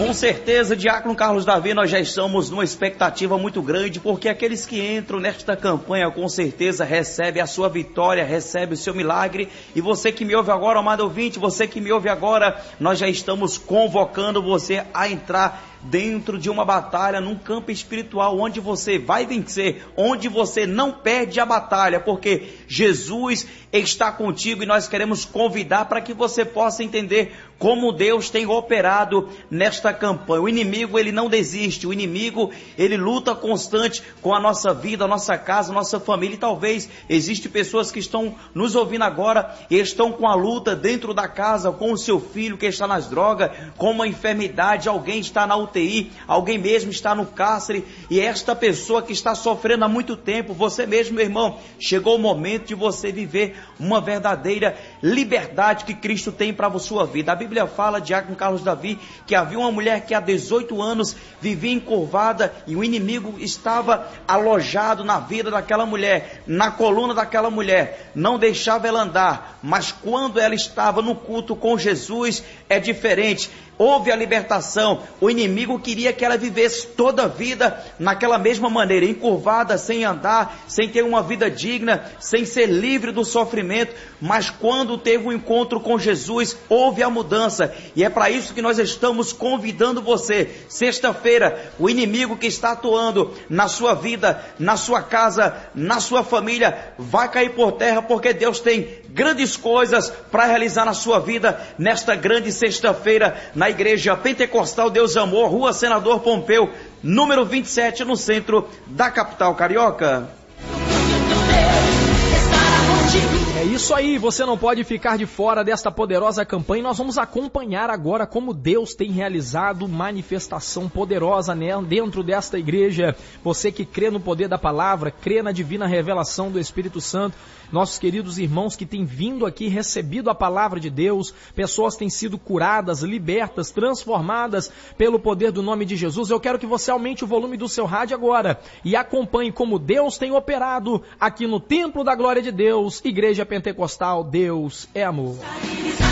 Com certeza, Diácono Carlos Davi, nós já estamos numa expectativa muito grande, porque aqueles que entram nesta campanha, com certeza, recebem a sua vitória, recebem o seu milagre. E você que me ouve agora, amado ouvinte, você que me ouve agora, nós já estamos convocando você a entrar dentro de uma batalha, num campo espiritual, onde você vai vencer, onde você não perde a batalha, porque Jesus está contigo e nós queremos convidar para que você possa entender como Deus tem operado nesta campanha. O inimigo, ele não desiste, o inimigo, ele luta constante com a nossa vida, a nossa casa, a nossa família, e talvez existem pessoas que estão nos ouvindo agora e estão com a luta dentro da casa, com o seu filho que está nas drogas, com uma enfermidade, alguém está na UTI, alguém mesmo está no cárcere, e esta pessoa que está sofrendo há muito tempo, você mesmo, meu irmão, chegou o momento de você viver uma verdadeira liberdade que Cristo tem para a sua vida. A Bíblia fala, Diácono Carlos Davi, que havia uma mulher que há 18 anos vivia encurvada e o inimigo estava alojado na vida daquela mulher, na coluna daquela mulher, não deixava ela andar, mas quando ela estava no culto com Jesus, é diferente. Houve a libertação. O inimigo queria que ela vivesse toda a vida naquela mesma maneira, encurvada, sem andar, sem ter uma vida digna, sem ser livre do sofrimento. Mas quando teve um encontro com Jesus, houve a mudança. E é para isso que nós estamos convidando você. Sexta-feira, o inimigo que está atuando na sua vida, na sua casa, na sua família, vai cair por terra, porque Deus tem grandes coisas para realizar na sua vida nesta grande sexta-feira, na Igreja Pentecostal Deus Amor, Rua Senador Pompeu, número 27, no centro da capital carioca. É isso aí, você não pode ficar de fora desta poderosa campanha. Nós vamos acompanhar agora como Deus tem realizado manifestação poderosa dentro desta igreja. Você que crê no poder da palavra, crê na divina revelação do Espírito Santo, nossos queridos irmãos que têm vindo aqui, recebido a palavra de Deus, pessoas têm sido curadas, libertas, transformadas pelo poder do nome de Jesus. Eu quero que você aumente o volume do seu rádio agora e acompanhe como Deus tem operado aqui no Templo da Glória de Deus, Igreja Pentecostal, Deus é amor.